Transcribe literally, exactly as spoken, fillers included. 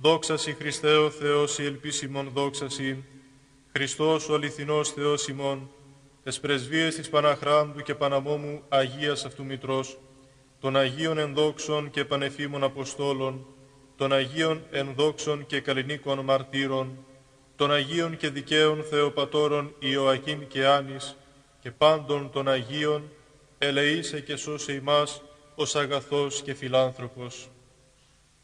Δόξασι Χριστέ ο Θεός, η ελπίσιμον δόξασι, Χριστός ο αληθινός Θεός ημών, τες πρεσβείες της Παναχράντου και Παναμόμου Αγίας αυτού Μητρός, των Αγίων ενδόξων και πανεφήμων Αποστόλων, των Αγίων ενδόξων και καλλινίκων μαρτύρων, των Αγίων και δικαίων Θεοπατώρων Ιωακήμ και Άνης, και πάντων των Αγίων, ελεήσε και σώσε ημάς ως αγαθός και φιλάνθρωπος.